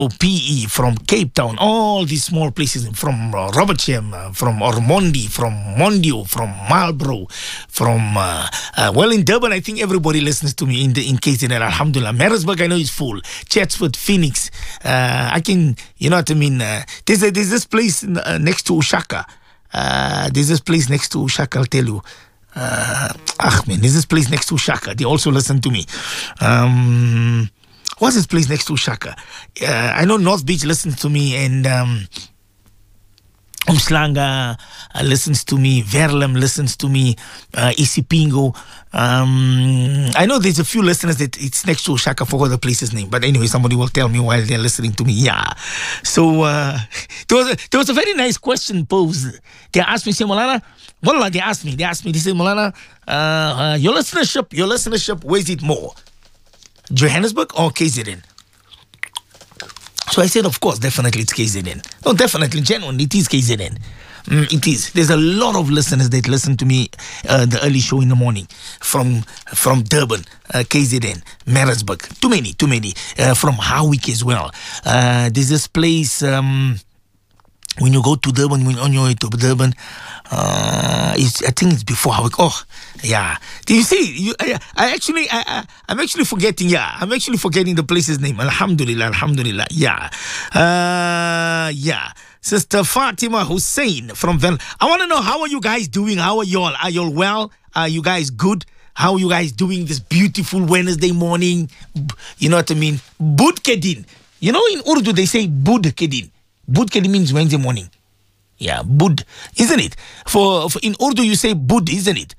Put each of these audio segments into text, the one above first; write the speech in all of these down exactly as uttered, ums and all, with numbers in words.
O P E, from Cape Town, all these small places, from uh, Robertsham, uh, from Ormonde, from Mondio, from Marlborough, from, uh, uh, well, in Durban, I think everybody listens to me in the in K Z N, alhamdulillah. Maritzburg, I know is full. Chatsworth, Phoenix, uh, I can, you know what I mean? Uh, there's, a, there's this place uh, next to Ushaka. Uh, there's this place next to Ushaka, I'll tell you. Uh, ah, man, there's this place next to Ushaka. They also listen to me. Um... What's this place next to Shaka? Uh, I know North Beach listens to me, and um, Umslanga uh, listens to me, Verulam listens to me, uh, Isipingo. Um, I know there's a few listeners that it's next to Shaka. I forgot the place's name. But anyway, somebody will tell me while they're listening to me. Yeah. So uh, there, was a, there was a very nice question posed. They asked me, say, Molana, Wallah, they asked me, they asked me, they said, Molana, uh, uh, your listenership, your listenership, where is it more? Johannesburg or K Z N? So I said, of course, definitely it's K Z N. No, definitely, genuinely, it is K Z N. Mm, it is. There's a lot of listeners that listen to me uh, the early show in the morning from from Durban, uh, K Z N, Maritzburg. Too many, too many. Uh, from Howick as well. Uh, there's this place, um, when you go to Durban, when on your way to Durban, uh, it's, I think it's before Howick. Oh, yeah. Do you see? You, I, I actually, I, I, I'm actually forgetting. Yeah, I'm actually forgetting the place's name. Alhamdulillah, Alhamdulillah. Yeah, uh, yeah. Sister Fatima Hussein from Vel. I want to know, how are you guys doing? How are y'all? Are y'all well? Are you guys good? How are you guys doing this beautiful Wednesday morning? You know what I mean? Budkedin. You know, in Urdu they say Budkedin. Budkedin means Wednesday morning. Yeah, Bud, isn't it? For, for in Urdu you say Bud, isn't it?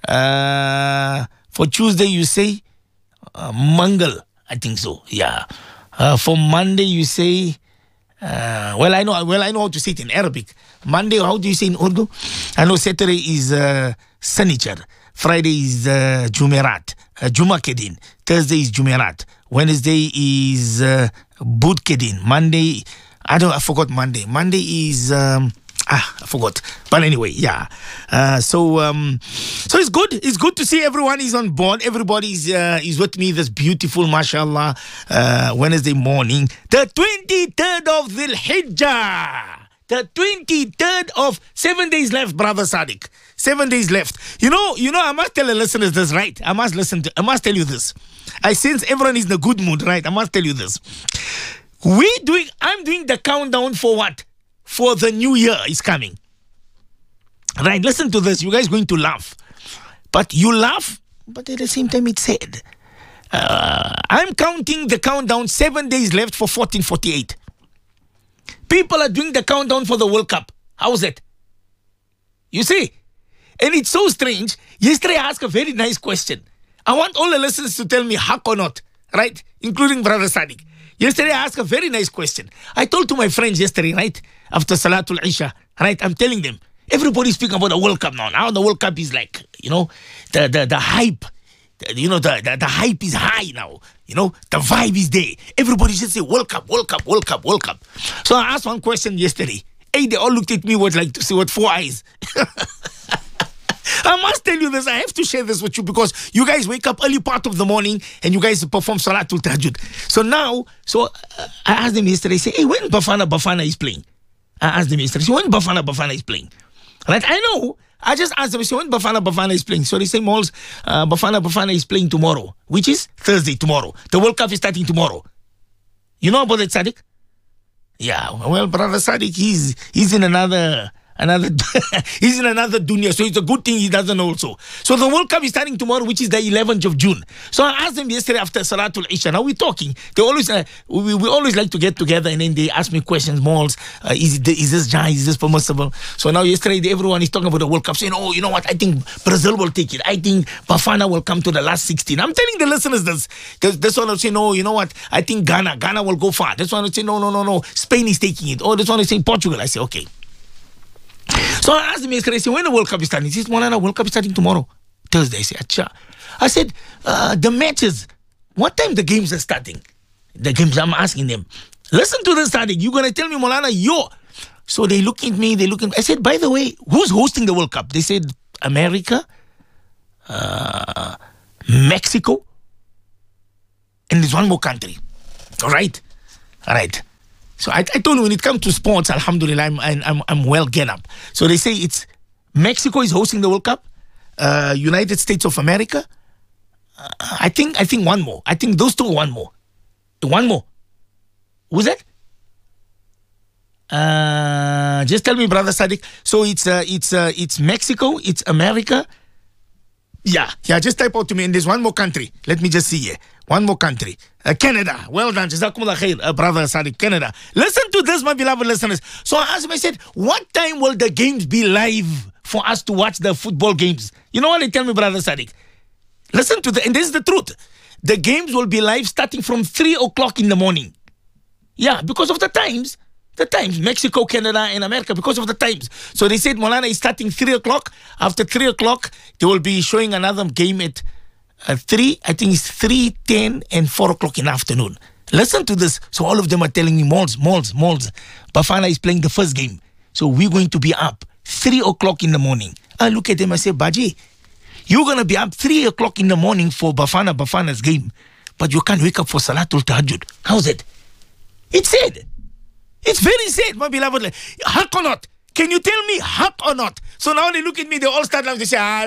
Uh, for Tuesday you say uh, Mangal, I think so. Yeah. Uh, for Monday you say uh, well I know well I know how to say it in Arabic. Monday, how do you say in Urdu? I know Saturday is uh, Sanichar. Friday is uh, Jumerat. Uh, Jumakedin. Thursday is Jumerat. Wednesday is uh, Budkedin. Monday, I don't I forgot Monday. Monday is um, Ah, I forgot. But anyway, yeah. Uh, so um, so it's good. It's good to see everyone is on board. Everybody's uh, is with me this beautiful, mashallah, uh, Wednesday morning. The twenty-third of Dhul Hijjah. The twenty-third of seven days left, brother Sadiq. Seven days left. You know, you know, I must tell the listeners this, right? I must listen to, I must tell you this. I sense everyone is in a good mood, right? I must tell you this. We doing, I'm doing the countdown for what? For the new year is coming. Right, listen to this. You guys going to laugh. But you laugh, but at the same time it's sad. Uh, I'm counting the countdown, seven days left for fourteen forty-eight. People are doing the countdown for the World Cup. How's it? You see? And it's so strange. Yesterday I asked a very nice question. I want all the listeners to tell me haq or not, right? Including Brother Sadiq. Yesterday I asked a very nice question. I told to my friends yesterday, right? After Salatul Isha, right? I'm telling them, everybody's speaking about the World Cup now. Now the World Cup is like, you know, the the, the hype, the, you know, the, the, the hype is high now. You know, the vibe is there. Everybody should say World Cup, World Cup, World Cup, World Cup. So I asked one question yesterday. Hey, they all looked at me with like to see what four eyes. I must tell you this. I have to share this with you because you guys wake up early part of the morning and you guys perform Salatul Tahajjud. So now, so uh, I asked them yesterday, say, hey, when Bafana Bafana is playing? I asked them yesterday, say, when Bafana Bafana is playing? Right? I know. I just asked them, say, when Bafana Bafana is playing? So they say, Malls, uh, Bafana Bafana is playing tomorrow, which is Thursday, tomorrow. The World Cup is starting tomorrow. You know about that, Sadiq? Yeah, well, Brother Sadiq, he's, he's in another... Another, he's in another dunya, so it's a good thing he doesn't also. So the World Cup is starting tomorrow, which is the eleventh of June. So I asked them yesterday after Salatul Isha. Now we're talking. They always, uh, we, we always like to get together, and then they ask me questions. Malls, uh, is it, is this jais? Is this permissible? So now yesterday everyone is talking about the World Cup, saying, "Oh, you know what? I think Brazil will take it. I think Bafana will come to the last sixteen." I'm telling the listeners this. This one will say, "No, you know what? I think Ghana, Ghana will go far." This one will say, "No, no, no, no. Spain is taking it." Oh, this one is saying Portugal. I say, okay. So I asked him yesterday, I said, when the World Cup is starting? He says, Molana, World Cup is starting tomorrow. Thursday. I said, Acha. I said, uh, the matches, what time the games are starting? The games, I'm asking them. Listen to this starting. You're going to tell me, Molana, yo. So they look at me, they look at me. I said, by the way, who's hosting the World Cup? They said, America, uh, Mexico, and there's one more country. All right? All right. So I, I told you, when it comes to sports, alhamdulillah, I'm, I'm, I'm well get up. So they say it's Mexico is hosting the World Cup, uh, United States of America. Uh, I think I think one more. I think those two are one more. One more. Who's that? Uh, just tell me, brother Sadiq. So it's uh, it's uh, it's Mexico, it's America. Yeah, yeah. Just type out to me. And there's one more country. Let me just see here. One more country. Uh, Canada. Well done. Jazakumullah khair, uh, brother Sadiq. Canada. Listen to this, my beloved listeners. So I asked him, I said, what time will the games be live for us to watch the football games? You know what they tell me, brother Sadiq? Listen to the, and this is the truth. The games will be live starting from three o'clock in the morning. Yeah, because of the times. The times, Mexico, Canada, and America, because of the times. So they said Molana is starting three o'clock. After three o'clock, they will be showing another game at uh, three. I think it's three, ten, and four o'clock in the afternoon. Listen to this. So all of them are telling me, malls, malls, malls. Bafana is playing the first game. So we're going to be up three o'clock in the morning. I look at them, I say, Baji, you're going to be up three o'clock in the morning for Bafana, Bafana's game, but you can't wake up for Salatul Tahajjud. How's it? It's sad. It's very sad, my beloved. Haq or not? Can you tell me haq or not? So now they look at me, they all start laughing. They say, ah,